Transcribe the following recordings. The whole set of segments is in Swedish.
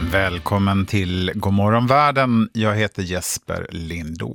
Välkommen till Godmorgon världen. Jag heter Jesper Lindå.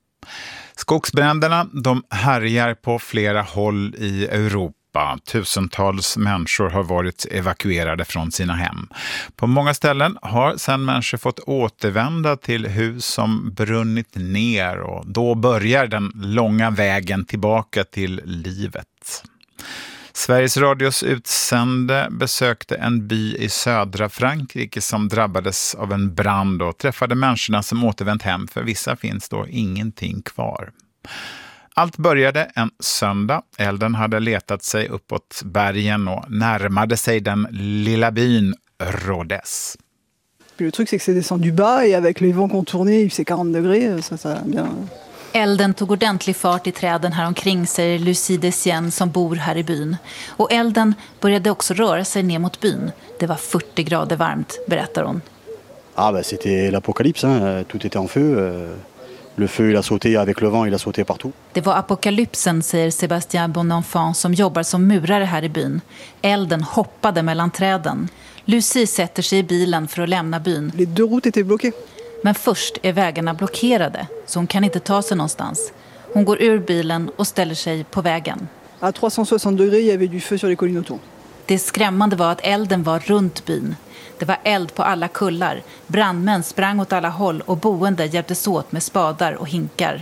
Skogsbränderna, de härjar på flera håll i Europa. Tusentals människor har varit evakuerade från sina hem. På många ställen har sedan människor fått återvända till hus som brunnit ner, och då börjar den långa vägen tillbaka till livet. Sveriges Radios utsände besökte en by i södra Frankrike som drabbades av en brand och träffade människorna som återvänt hem. För vissa finns då ingenting kvar. Allt började en söndag. Elden hade letat sig uppåt bergen och närmade sig den lilla byn Rodez. Le truc c'est que c'est descendu bas et avec les vents contournés, il fait 40 degrés, ça a bien. Elden tog ordentlig fart i träden här omkring, säger Lucie Desienne som bor här i byn. Och elden började också röra sig ner mot byn. Det var 40 grader varmt, berättar hon. Ah bah c'était l'apocalypse, hein. Tout était en feu. Le feu il a sauté avec le vent, il a sauté partout. Det var apokalypsen, säger Sébastien Bonenfant som jobbar som murare här i byn. Elden hoppade mellan träden. Lucie sätter sig i bilen för att lämna byn. Les deux routes étaient bloquées. Men först är vägarna blockerade, så hon kan inte ta sig någonstans. Hon går ur bilen och ställer sig på vägen. À 360 degrés, il y avait du feu sur les collines autour. Det skrämmande var att elden var runt byn. Det var eld på alla kullar. Brandmän sprang åt alla håll och boende hjälptes åt med spadar och hinkar.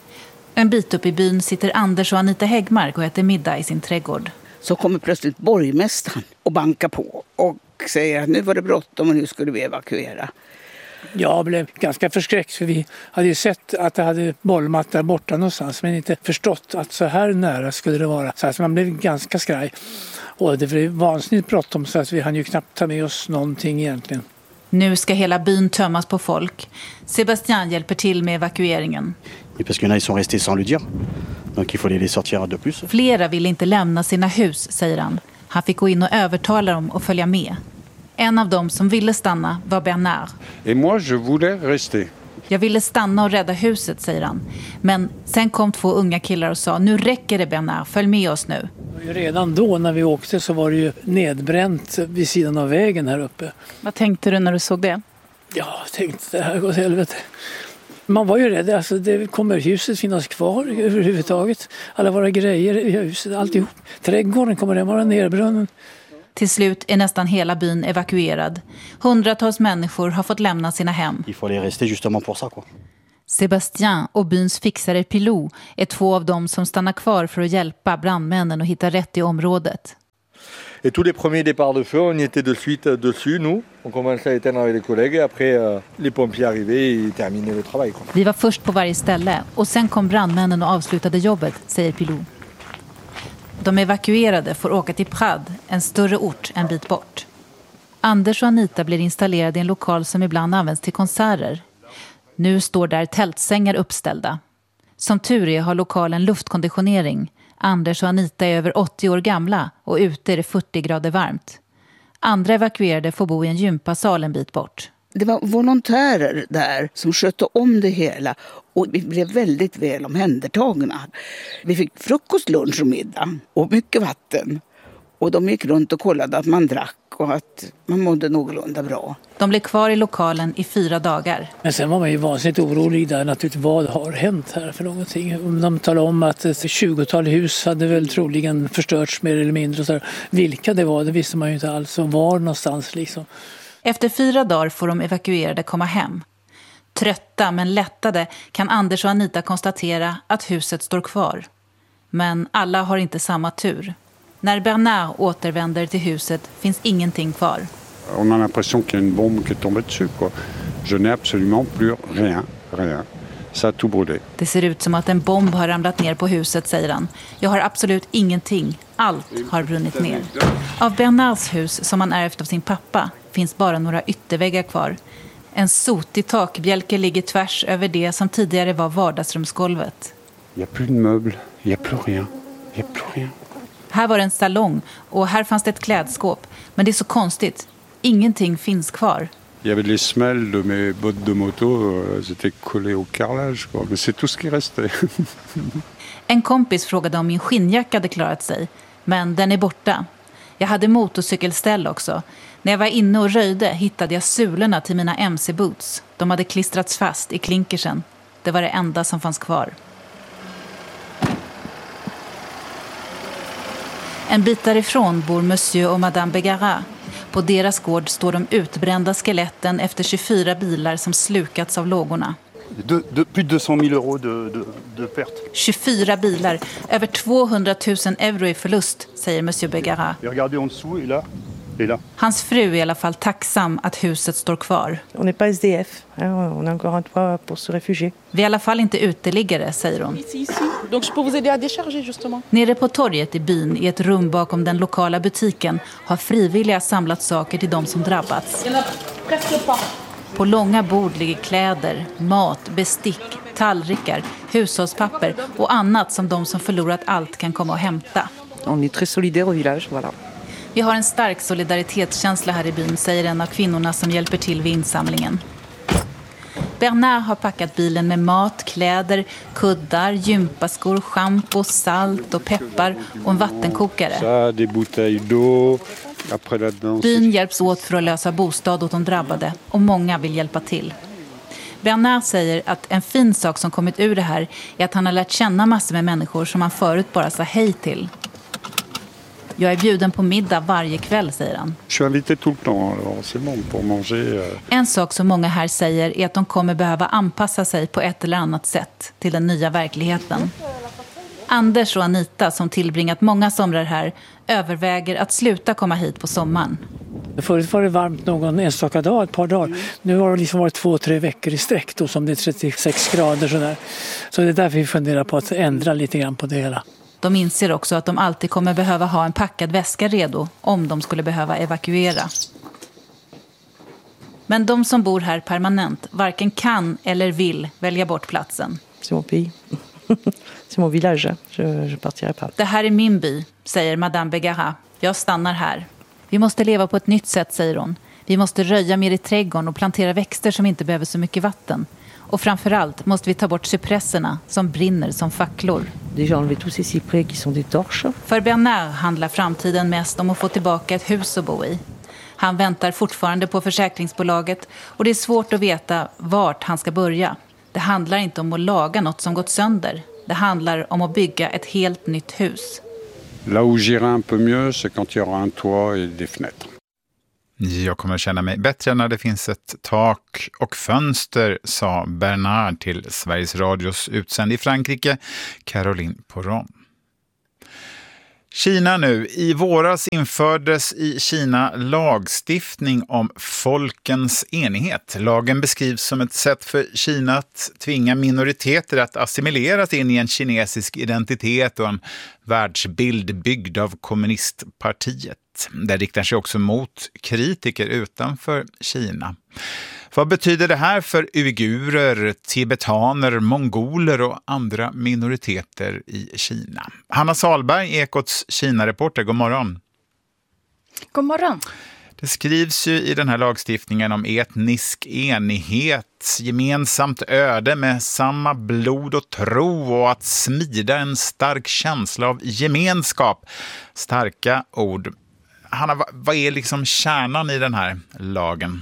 En bit upp i byn sitter Anders och Anita Häggmark och äter middag i sin trädgård. Så kommer plötsligt borgmästaren och bankar på och säger att nu var det bråttom och nu skulle vi evakuera. Jag blev ganska förskräckt, för vi hade ju sett att det hade bollmat där borta någonstans, men inte förstått att så här nära skulle det vara. Så alltså man blev ganska skraj. Och det blev vansinnigt bråttom, så att vi hann ju knappt ta med oss någonting egentligen. Nu ska hela byn tömmas på folk. Sébastien hjälper till med evakueringen. Parce qu'il y en a, ils sont restés sans le dire. Donc il faut les sortir de plus. Flera vill inte lämna sina hus, säger han. Han fick gå in och övertala dem att följa med. En av dem som ville stanna var Bernard. Et moi, je voulais rester. Jag ville stanna och rädda huset, säger han. Men sen kom 2 unga killar och sa, nu räcker det Bernard, följ med oss nu. Redan då när vi åkte så var det ju nedbränt vid sidan av vägen här uppe. Vad tänkte du när du såg det? Ja, jag tänkte det här går till helvete. Man var ju rädd, alltså det kommer huset finnas kvar överhuvudtaget. Alla våra grejer i huset, alltihop. Trädgården kommer den vara nerbrunnen. Till slut är nästan hela byn evakuerad. Hundratals människor har fått lämna sina hem. Il faut les rester justement pour ça quoi. Sébastien och byns fixare Pilou är 2 av dem som stannar kvar för att hjälpa brandmännen och hitta rätt i området. Et tous les premiers départs de feu, on y était de suite dessus, nous. On commençait à éteindre avec les collègues et après les pompiers arrivaient et terminaient le travail. Quoi. Vi var först på varje ställe och sen kom brandmännen och avslutade jobbet, säger Pilou. De evakuerade får åka till Prades, en större ort en bit bort. Anders och Anita blir installerade i en lokal som ibland används till konserter. Nu står där tältsängar uppställda. Som tur är har lokalen luftkonditionering. Anders och Anita är över 80 år gamla och ute är det 40 grader varmt. Andra evakuerade får bo i en gympasal en bit bort. Det var volontärer där som skötte om det hela och vi blev väldigt väl omhändertagna. Vi fick frukost, lunch och middag och mycket vatten. Och de gick runt och kollade att man drack och att man mådde någorlunda bra. De blev kvar i lokalen i 4 dagar. Men sen var man ju vansinnigt orolig där naturligtvis, vad har hänt här för någonting. De talade om att ett 20-tal hus hade väl troligen förstörts mer eller mindre. Så vilka det var, det visste man ju inte alls, och var någonstans liksom. Efter 4 dagar får de evakuerade komma hem. Trötta men lättade kan Anders och Anita konstatera att huset står kvar. Men alla har inte samma tur. När Bernard återvänder till huset finns ingenting kvar. On a l'impression qu'il y a une bombe qui est tombée dessus, quoi. Je n'ai absolument plus rien. Ça a tout brûlé. Det ser ut som att en bomb har ramlat ner på huset, säger han. Jag har absolut ingenting. Allt har brunnit ner. Av Bernards hus, som han ärvt av sin pappa, finns bara några ytterväggar kvar. En sotig takbjälke ligger tvärs över det som tidigare var vardagsrumsgolvet. Il y a plus de meubles, il y a plus rien. Il y a plus rien. Här var det en salong och här fanns det ett klädskåp. Men det är så konstigt. Ingenting finns kvar. Il y avait les semelles de mes bottes de moto, elles étaient collées au carrelage, quoi. Mais c'est tout ce qui restait. En kompis frågade om min skinnjacka hade klarat sig, men den är borta. Jag hade motorcykelställ också. När jag var inne och röjde hittade jag sulorna till mina MC-boots. De hade klistrats fast i klinkersen. Det var det enda som fanns kvar. En bit därifrån bor Monsieur och Madame Begara. På deras gård står de utbrända skeletten efter 24 bilar som slukats av lågorna. Plus de 200 000 euros de perte. 24 bilar, över 200 000 euro i förlust, säger Monsieur Begara. Regardez en dessous et là. Et là. Hans fru är i alla fall tacksam att huset står kvar. On n'est pas SDF, on a encore un toit pour se réfugier. Vi är i alla fall inte uteliggare, säger hon. Donc je peux vous aider à décharger justement. Nere på torget i byn, i ett rum bakom den lokala butiken, har frivilliga samlat saker till de som drabbats. På långa bord ligger kläder, mat, bestick, tallrikar, hushållspapper och annat som de som förlorat allt kan komma och hämta. On est très solidaire au village, voilà. Vi har en stark solidaritetskänsla här i byn, säger en av kvinnorna som hjälper till vid insamlingen. Bernard har packat bilen med mat, kläder, kuddar, gympaskor, shampoo, salt och peppar och en vattenkokare. Byn hjälps åt för att lösa bostad åt de drabbade och många vill hjälpa till. Bernard säger att en fin sak som kommit ur det här är att han har lärt känna massor med människor som han förut bara sa hej till. Jag är bjuden på middag varje kväll, säger han. En sak som många här säger är att de kommer behöva anpassa sig på ett eller annat sätt till den nya verkligheten. Anders och Anita, som tillbringat många somrar här, överväger att sluta komma hit på sommaren. Förut var det varmt någon enstaka dag, ett par dagar. Nu har det liksom varit 2-3 veckor i sträck då, som det är 36 grader sådär. Så det är därför vi funderar på att ändra lite grann på det hela. De inser också att de alltid kommer behöva ha en packad väska redo om de skulle behöva evakuera. Men de som bor här permanent varken kan eller vill välja bort platsen. C'est mon pays. C'est mon village. Je partirai pas. Det här är min by, säger Madame Begara. Jag stannar här. Vi måste leva på ett nytt sätt, säger hon. Vi måste röja mer i trädgården och plantera växter som inte behöver så mycket vatten. Och framförallt måste vi ta bort cypresserna som brinner som facklor. För Bernard handlar framtiden mest om att få tillbaka ett hus att bo i. Han väntar fortfarande på försäkringsbolaget och det är svårt att veta vart han ska börja. Det handlar inte om att laga något som gått sönder. Det handlar om att bygga ett helt nytt hus. Là où j'irai un peu mieux, c'est quand il y aura un toit et des fenêtres. Jag kommer känna mig bättre när det finns ett tak och fönster, sa Bernard till Sveriges Radios utsänd i Frankrike, Caroline Poron. Kina nu. I våras infördes i Kina lagstiftning om folkens enighet. Lagen beskrivs som ett sätt för Kina att tvinga minoriteter att assimileras in i en kinesisk identitet och en världsbild byggd av kommunistpartiet. Det riktar sig också mot kritiker utanför Kina. Vad betyder det här för uigurer, tibetaner, mongoler och andra minoriteter i Kina? Hanna Salberg, Ekots Kina-reporter, god morgon. God morgon. Det skrivs ju i den här lagstiftningen om etnisk enighet, gemensamt öde med samma blod och tro och att smida en stark känsla av gemenskap. Starka ord. Hanna, vad är liksom kärnan i den här lagen?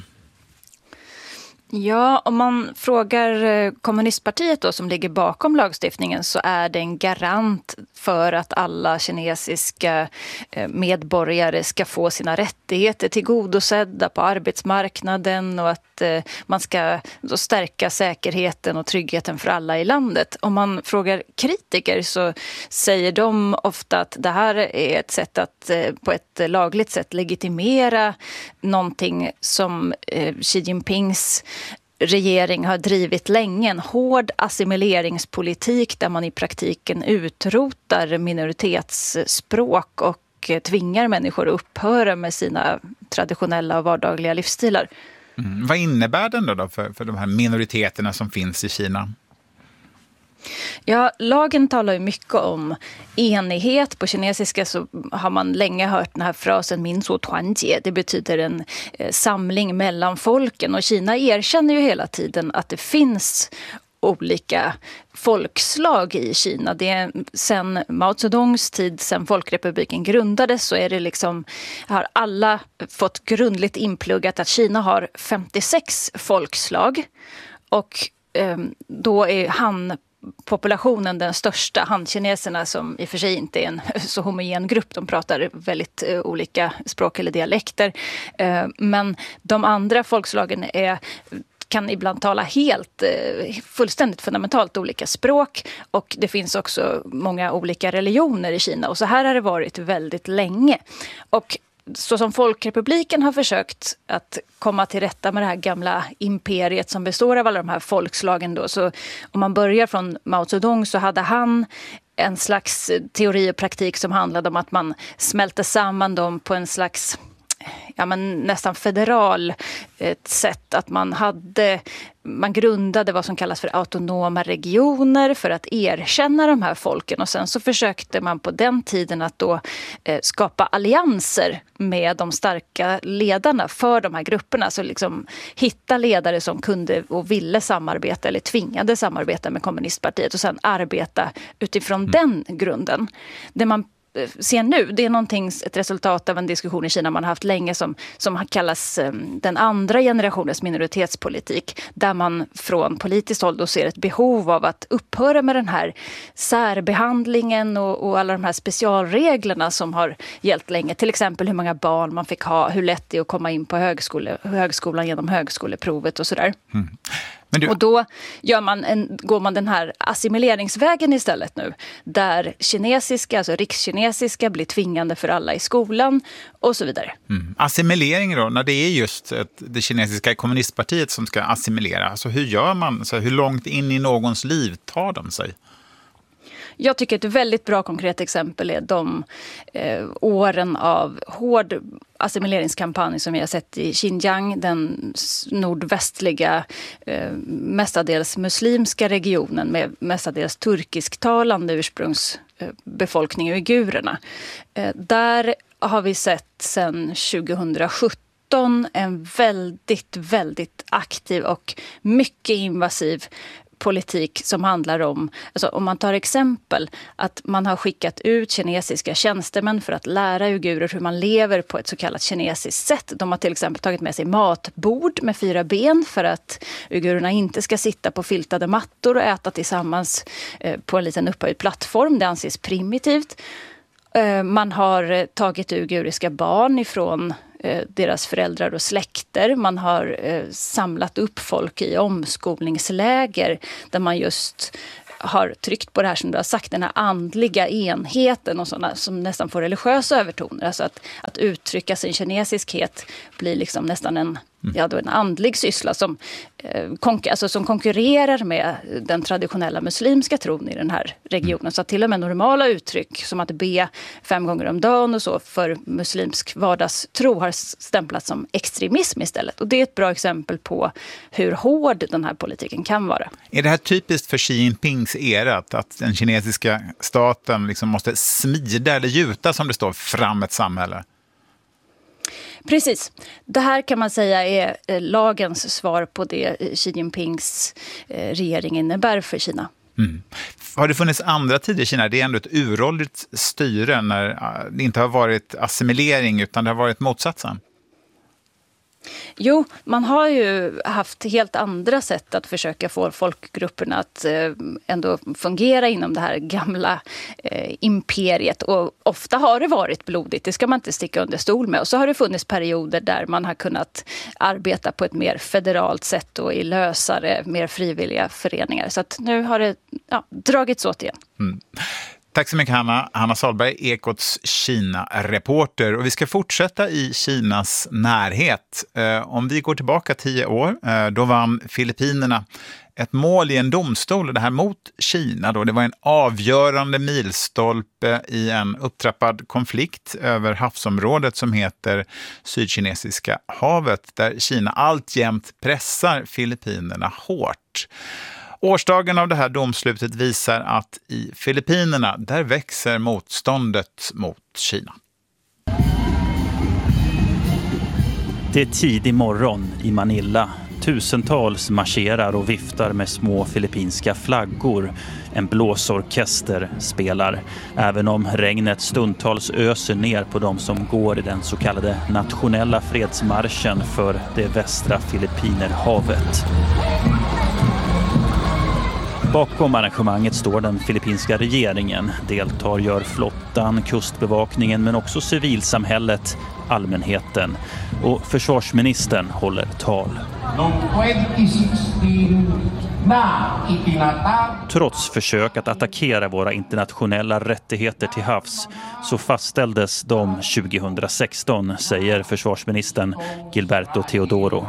Ja, om man frågar kommunistpartiet då, som ligger bakom lagstiftningen, så är det en garant för att alla kinesiska medborgare ska få sina rättigheter tillgodosedda på arbetsmarknaden och att man ska då stärka säkerheten och tryggheten för alla i landet. Om man frågar kritiker så säger de ofta att det här är ett sätt att på ett lagligt sätt legitimera någonting som Xi Jinpings regering har drivit länge, en hård assimileringspolitik där man i praktiken utrotar minoritetsspråk och tvingar människor att upphöra med sina traditionella och vardagliga livsstilar. Vad innebär den då för de här minoriteterna som finns i Kina? Ja, lagen talar ju mycket om enighet. På kinesiska så har man länge hört den här frasen minzu tuanjie. Det betyder en samling mellan folken. Och Kina erkänner ju hela tiden att det finns olika folkslag i Kina. Det är sen Mao Zedongs tid, sen Folkrepubliken grundades, så är det liksom, har alla fått grundligt inpluggat att Kina har 56 folkslag, och då är Han-populationen den största. Han-kineserna, som i och för sig inte är en så homogen grupp, de pratar väldigt olika språk eller dialekter, men de andra folkslagen kan ibland tala fullständigt fundamentalt olika språk, och det finns också många olika religioner i Kina, och så här har det varit väldigt länge. Och så som Folkrepubliken har försökt att komma till rätta med det här gamla imperiet som består av alla de här folkslagen då, så om man börjar från Mao Zedong, så hade han en slags teori och praktik som handlade om att man smälte samman dem på en slags nästan federal sätt, att man grundade vad som kallas för autonoma regioner för att erkänna de här folken, och sen så försökte man på den tiden att då skapa allianser med de starka ledarna för de här grupperna, så liksom hitta ledare som kunde och ville samarbeta eller tvingade samarbeta med kommunistpartiet och sen arbeta utifrån den grunden. Det man ser nu, det är ett resultat av en diskussion i Kina man har haft länge som kallas den andra generationens minoritetspolitik, där man från politiskt håll då ser ett behov av att upphöra med den här särbehandlingen och alla de här specialreglerna som har gällt länge. Till exempel hur många barn man fick ha, hur lätt det är att komma in på högskolan genom högskoleprovet och sådär. Och då går man den här assimileringsvägen istället nu, där rikskinesiska blir tvingande för alla i skolan och så vidare. Assimilering då, när det är just det kinesiska kommunistpartiet som ska assimilera, alltså hur gör man? Så hur långt in i någons liv tar de sig? Jag tycker ett väldigt bra konkret exempel är de åren av hård assimileringskampanj som vi har sett i Xinjiang, den nordvästliga, mestadels muslimska regionen med mestadels turkisktalande ursprungsbefolkning, uigurerna. Där har vi sett sedan 2017 en väldigt, väldigt aktiv och mycket invasiv politik som handlar om, alltså om man tar exempel, att man har skickat ut kinesiska tjänstemän för att lära uigurer hur man lever på ett så kallat kinesiskt sätt. De har till exempel tagit med sig matbord med 4 ben för att uigurerna inte ska sitta på filtade mattor och äta tillsammans på en liten upphöjd plattform. Det anses primitivt. Man har tagit uiguriska barn ifrån deras föräldrar och släkter. Man har samlat upp folk i omskolningsläger där man just har tryckt på det här som du har sagt, den här andliga enheten och sådana som nästan får religiösa övertoner. Alltså att uttrycka sin kinesiskhet blir liksom nästan en andlig syssla som konkurrerar med den traditionella muslimska tron i den här regionen. Så att till och med normala uttryck som att be 5 gånger om dagen och så för muslimsk vardagstro har stämplats som extremism istället. Och det är ett bra exempel på hur hård den här politiken kan vara. Är det här typiskt för Xi Jinpings era, att den kinesiska staten liksom måste smida eller gjuta, som det står, fram ett samhälle? Precis. Det här kan man säga är lagens svar på det Xi Jinpings regering innebär för Kina. Har det funnits andra tider i Kina? Det är ändå ett uråldrigt styre när det inte har varit assimilering utan det har varit motsatsen. Jo, man har ju haft helt andra sätt att försöka få folkgrupperna att ändå fungera inom det här gamla imperiet. Och ofta har det varit blodigt, det ska man inte sticka under stol med. Och så har det funnits perioder där man har kunnat arbeta på ett mer federalt sätt och i lösare, mer frivilliga föreningar. Så att nu har det dragits åt igen. Tack så mycket Hanna Salberg, Ekots Kina-reporter. Och vi ska fortsätta i Kinas närhet. Om vi går tillbaka 10 år, då vann Filippinerna ett mål i en domstol, det här mot Kina. Det var en avgörande milstolpe i en upptrappad konflikt över havsområdet som heter Sydkinesiska havet, där Kina alltjämt pressar Filippinerna hårt. Årsdagen av det här domslutet visar att i Filippinerna, där växer motståndet mot Kina. Det är tidig morgon i Manila. tusentals marscherar och viftar med små filippinska flaggor. En blåsorkester spelar, även om regnet stundtals öser ner på dem som går i den så kallade nationella fredsmarschen för det västra Filippinerhavet. Bakom arrangemanget står den filippinska regeringen. Deltar gör flottan, kustbevakningen men också civilsamhället, allmänheten. Och försvarsministern håller tal. Trots försök att attackera våra internationella rättigheter till havs så fastställdes de 2016, säger försvarsministern Gilberto Teodoro.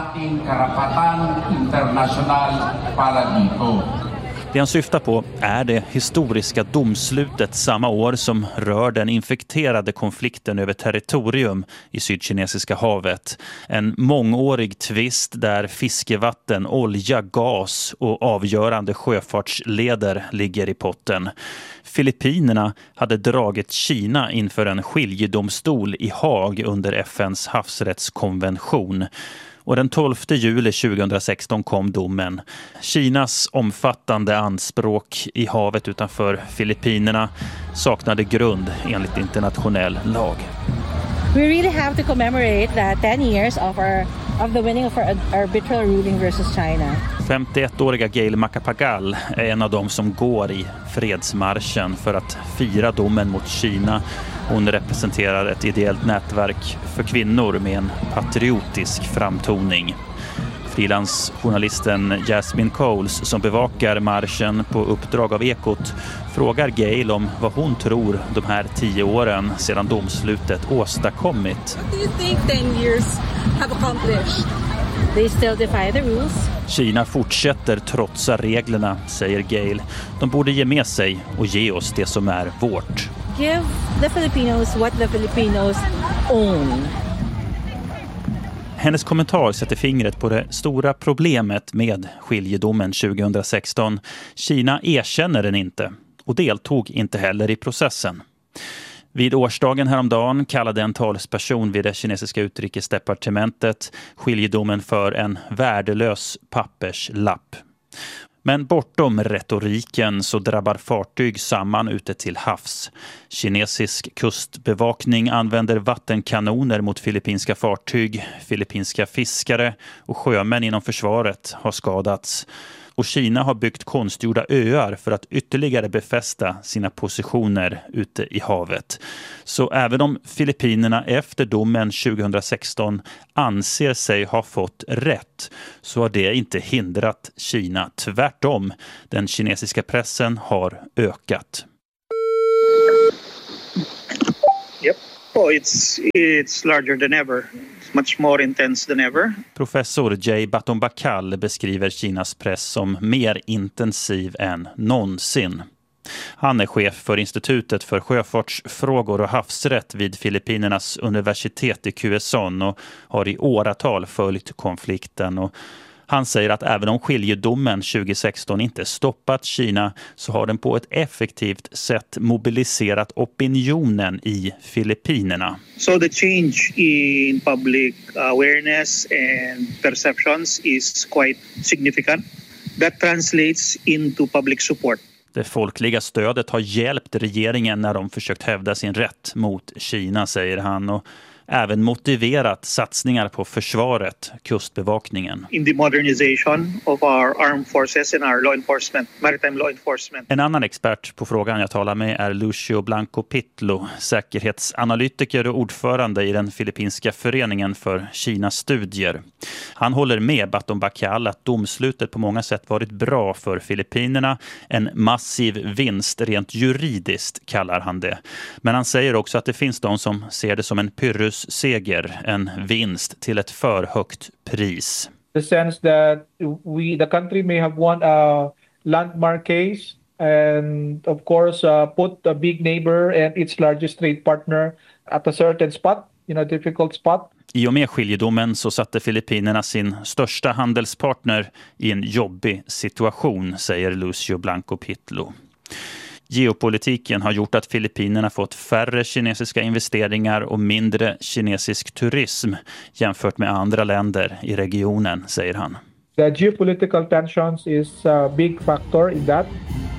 Det han syftar på är det historiska domslutet samma år som rör den infekterade konflikten över territorium i Sydkinesiska havet. En mångårig tvist där fiskevatten, olja, gas och avgörande sjöfartsleder ligger i potten. Filippinerna hade dragit Kina inför en skiljedomstol i Haag under FNs havsrättskonvention. Och den 12 juli 2016 kom domen. Kinas omfattande anspråk i havet utanför Filippinerna saknade grund enligt internationell lag. We really have to commemorate that 10 years of the winning of our arbitral ruling versus China. 51-åriga Gail Macapagal är en av dem som går i fredsmarschen för att fira domen mot Kina. Hon representerar ett ideellt nätverk för kvinnor med en patriotisk framtoning. Frilansjournalisten Jasmine Coles som bevakar marschen på uppdrag av Ekot frågar Gail om vad hon tror de här 10 åren sedan domslutet åstadkommit. What do you think 10 years have accomplished? They still defy the rules. Kina fortsätter trotsa reglerna, säger Gail. De borde ge med sig och ge oss det som är vårt. Give the Filipinos what the Filipinos own. Hennes kommentar sätter fingret på det stora problemet med skiljedomen 2016. Kina erkänner den inte och deltog inte heller i processen. Vid årsdagen häromdagen kallade en talsperson vid det kinesiska utrikesdepartementet skiljedomen för en värdelös papperslapp. Men bortom retoriken så drabbar fartyg samman ute till havs. Kinesisk kustbevakning använder vattenkanoner mot filippinska fartyg. Filippinska fiskare och sjömän inom försvaret har skadats. Och Kina har byggt konstgjorda öar för att ytterligare befästa sina positioner ute i havet. Så även om Filippinerna efter domen 2016 anser sig ha fått rätt så har det inte hindrat Kina. Tvärtom, den kinesiska pressen har ökat. Yep. Oh, it's larger than ever. Much more intense than ever. Professor Jay Batombakal beskriver Kinas press som mer intensiv än någonsin. Han är chef för Institutet för sjöfartsfrågor och havsrätt vid Filippinernas universitet i Quezon och har i åratal följt konflikten. Och han säger att även om skiljedomen 2016 inte stoppat Kina så har den på ett effektivt sätt mobiliserat opinionen i Filippinerna. So the change in public awareness and perceptions is quite significant. That translates into public support. Det folkliga stödet har hjälpt regeringen när de försökt hävda sin rätt mot Kina, säger han, och även motiverat satsningar på försvaret, kustbevakningen. In the modernization of our armed forces and our law enforcement, maritime law enforcement. En annan expert på frågan jag talar med är Lucio Blanco Pitlo, säkerhetsanalytiker och ordförande i den filippinska föreningen för Kinas studier. Han håller med Batombakal att domslutet på många sätt varit bra för Filippinerna. En massiv vinst rent juridiskt kallar han det. Men han säger också att det finns de som ser det som en pyrrhusseger, en vinst till ett för högt pris. The sense that the country may have won a landmark case and of course put a big neighbor and its largest trade partner at a certain spot, difficult spot. I och med skiljedomen så satte Filippinerna sin största handelspartner i en jobbig situation, säger Lucio Blanco Pitlo. Geopolitiken har gjort att Filippinerna fått färre kinesiska investeringar och mindre kinesisk turism jämfört med andra länder i regionen, säger han. The geopolitical tensions is a big factor in that.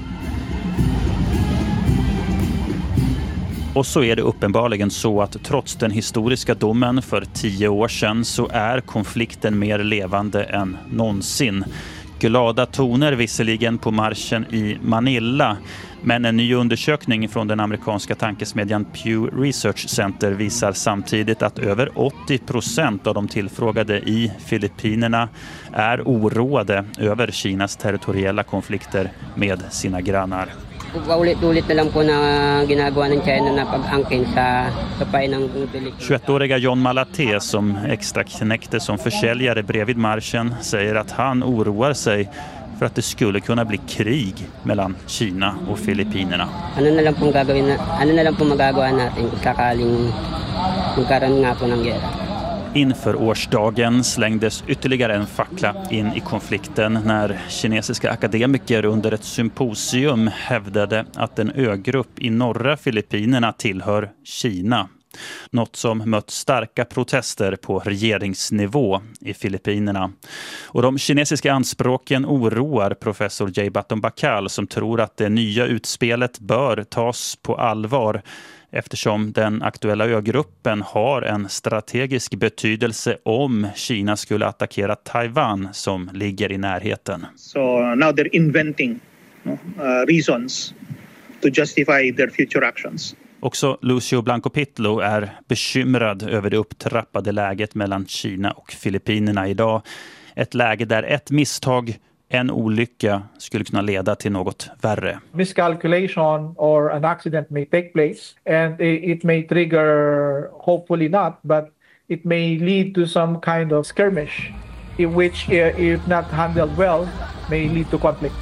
Och så är det uppenbarligen så att trots den historiska domen för 10 år sedan så är konflikten mer levande än någonsin. Glada toner visserligen på marschen i Manila, men en ny undersökning från den amerikanska tankesmedjan Pew Research Center visar samtidigt att över 80% av de tillfrågade i Filippinerna är oroade över Kinas territoriella konflikter med sina grannar. Paulit-ulit na lang po na ginagawa ng China na pag-angkin sa pain ng Pilipinas. 21-åriga John Malate som extra knäckte som försäljare bredvid marschen säger att han oroar sig för att det skulle kunna bli krig mellan Kina och Filippinerna. Ano na lang po magagawa natin kung sakaling magkaroon nga po ng gera. Inför årsdagen slängdes ytterligare en fackla in i konflikten när kinesiska akademiker under ett symposium hävdade att en ögrupp i norra Filippinerna tillhör Kina. Något som mött starka protester på regeringsnivå i Filippinerna. Och de kinesiska anspråken oroar professor Jay Baton-Bakal som tror att det nya utspelet bör tas på allvar eftersom den aktuella ögruppen har en strategisk betydelse om Kina skulle attackera Taiwan som ligger i närheten. So now they're inventing reasons to justify their future actions. Också Lucio Blanco Pitlo är bekymrad över det upptrappade läget mellan Kina och Filippinerna idag. Ett läge där ett misstag, en olycka, skulle kunna leda till något värre. Miscalculation or an accident may take place and it may trigger, hopefully not, but it may lead to some kind of skirmish in which, if not handled well, may lead to conflict.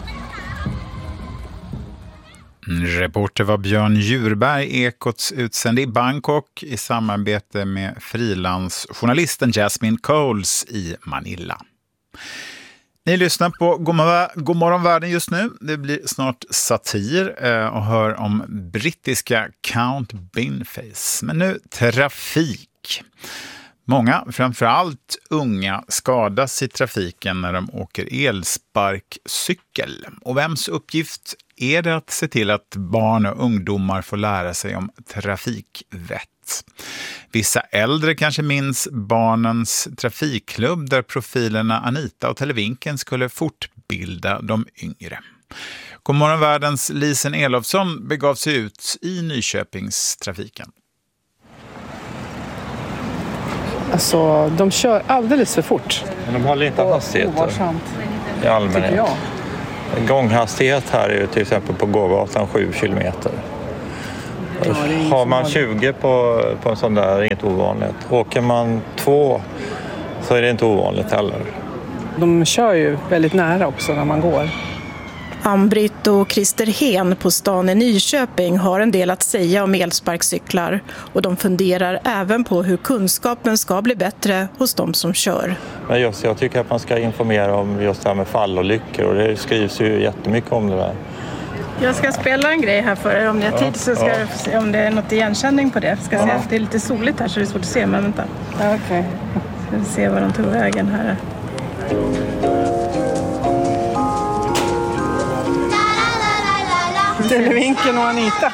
Reporter var Björn Djurberg, Ekots utsände i Bangkok i samarbete med frilansjournalisten Jasmine Coles i Manila. Ni lyssnar på God morgon världen just nu. Det blir snart satir och hör om brittiska Count Binface. Men nu trafik. Många, framförallt unga, skadas i trafiken när de åker elsparkcykel. Och vems uppgift är det att se till att barn och ungdomar får lära sig om trafikvett? Vissa äldre kanske minns barnens trafikklubb där profilerna Anita och Televinken skulle fortbilda de yngre. Godmorgon världens Lisen Elofsson begav sig ut i Nyköpingstrafiken. Alltså, de kör alldeles för fort. Men de håller inte hastigheter ovarsamt, i allmänhet. tycker jag. Gånghastighet här är ju till exempel på gågatan 7 kilometer. Ja, har man 20 på en sån där är det inget ovanligt. Åker man 2 så är det inte ovanligt heller. De kör ju väldigt nära också när man går. Ann-Britt och Christer Hen på stan i Nyköping har en del att säga om elsparkcyklar och de funderar även på hur kunskapen ska bli bättre hos de som kör. Men just, jag tycker att man ska informera om just det här med fallolyckor och det skrivs ju jättemycket om det där. Jag ska spela en grej här för er. Om ni har tid så ska jag se om det är något igenkänning på det. Ska se att det är lite soligt här så det är svårt att se, men vänta. Okej. Ska vi se vad de tog vägen här. Televinken och Anita.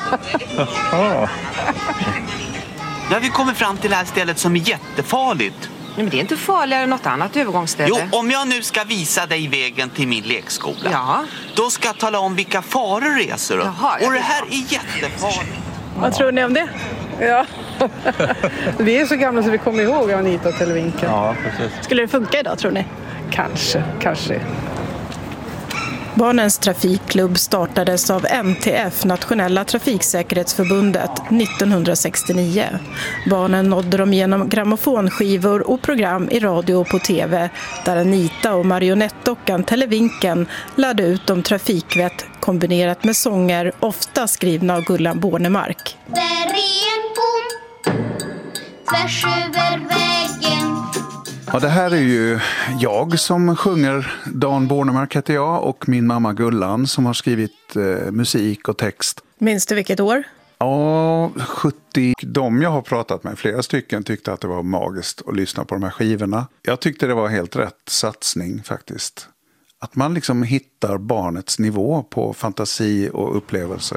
Nu har vi kommit fram till det här stället som är jättefarligt. Men det är inte farligare än något annat övergångsställe. Jo, om jag nu ska visa dig vägen till min lekskola. Då ska jag tala om vilka faror reser upp. Och det här är jättefarligt. Vad tror ni om det? Ja. Vi är så gamla så vi kommer ihåg Anita och Televinken. Ja, precis. Skulle det funka idag, tror ni? Kanske. Barnens trafikklubb startades av NTF, Nationella trafiksäkerhetsförbundet, 1969. Barnen nådde dem genom grammofonskivor och program i radio och på tv där Anita och marionettdockan Televinken lärde ut om trafikvett kombinerat med sånger ofta skrivna av Gullan Bornemark. Där är en bom tvärs över vägen Ja, det här är ju jag som sjunger. Dan Bornemark heter jag och min mamma Gullan som har skrivit musik och text. Minns du vilket år? Ja, 70. De jag har pratat med, flera stycken, tyckte att det var magiskt att lyssna på de här skivorna. Jag tyckte det var helt rätt satsning faktiskt. Att man liksom hittar barnets nivå på fantasi och upplevelse.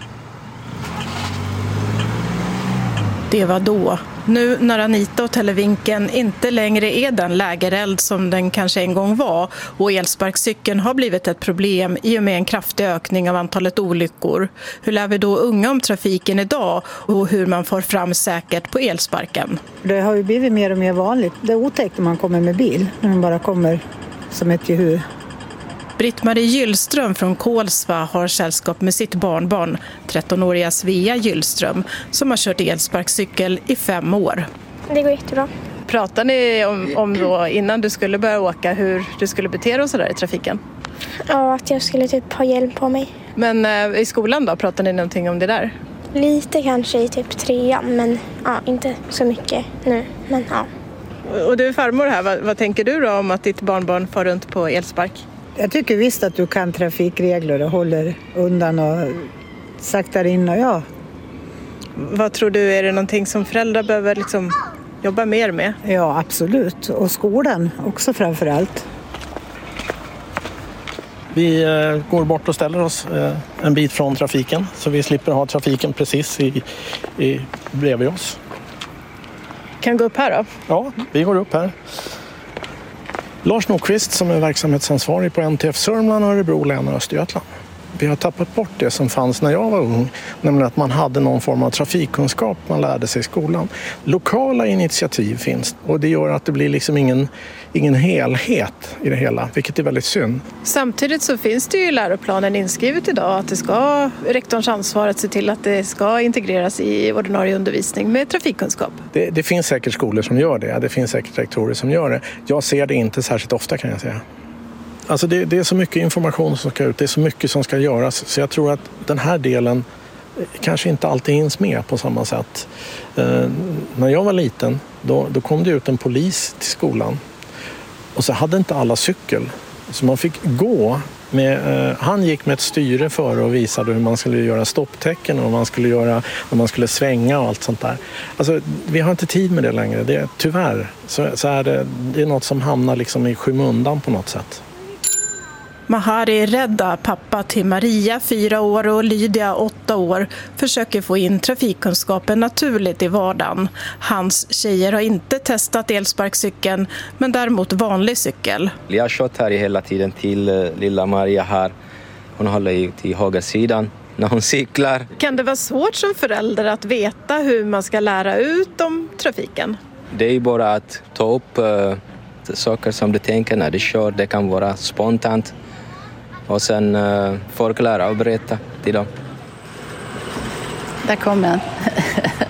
Det var då. Nu när Anita och Televinken inte längre är den lägereld som den kanske en gång var och elsparkcykeln har blivit ett problem i och med en kraftig ökning av antalet olyckor. Hur lär vi då unga om trafiken idag och hur man får fram säkert på elsparken? Det har ju blivit mer och mer vanligt. Det är otäckt om man kommer med bil, när man bara kommer som ett gehur. Britt-Marie Gyllström från Kolsva har sällskap med sitt barnbarn, 13-åriga Svea Gyllström, som har kört elsparkcykel i 5 år. Det går jättebra. Pratar ni om då innan du skulle börja åka hur du skulle bete dig och sådär i trafiken? Ja, att jag skulle typ ha hjälm på mig. Men i skolan då, pratar ni någonting om det där? Lite kanske i typ 3:an, men ja, inte så mycket nu. Men ja. Och du är farmor här, vad tänker du då om att ditt barnbarn far runt på elspark? Jag tycker visst att du kan trafikregler och håller undan och saktar in och ja. Vad tror du, är det någonting som föräldrar behöver liksom jobba mer med? Ja, absolut. Och skolan också framför allt. Vi går bort och ställer oss en bit från trafiken så vi slipper ha trafiken precis bredvid oss. Kan gå upp här då? Ja, vi går upp här. Lars Nordqvist som är verksamhetsansvarig på NTF Sörmland och Örebro län och Östergötland. Vi har tappat bort det som fanns när jag var ung, nämligen att man hade någon form av trafikkunskap man lärde sig i skolan. Lokala initiativ finns och det gör att det blir liksom ingen helhet i det hela, vilket är väldigt synd. Samtidigt så finns det ju i läroplanen inskrivet idag att det ska rektorns ansvar att se till att det ska integreras i ordinarie undervisning med trafikkunskap. Det finns säkert skolor som gör det, det finns säkert rektorer som gör det. Jag ser det inte särskilt ofta kan jag säga. Alltså det är så mycket information som ska ut, det är så mycket som ska göras så jag tror att den här delen kanske inte alltid hinns med på samma sätt. När jag var liten då kom det ut en polis till skolan och så hade inte alla cykel så man fick gå med, han gick med ett styre före och visade hur man skulle göra stopptecken och vad man skulle göra när man skulle svänga och allt sånt där. Alltså, vi har inte tid med det längre, tyvärr så är det är något som hamnar liksom i skymundan på något sätt. Mahari Redda, pappa till Maria 4 år och Lydia 8 år, försöker få in trafikkunskapen naturligt i vardagen. Hans tjejer har inte testat elsparkcykeln, men däremot vanlig cykel. Jag har kört här hela tiden till lilla Maria här. Hon håller ju till höger sidan när hon cyklar. Kan det vara svårt som förälder att veta hur man ska lära ut om trafiken? Det är ju bara att ta upp saker som du tänker när du kör. Det kan vara spontant. Och sen förklara och berätta till dem. Där kommer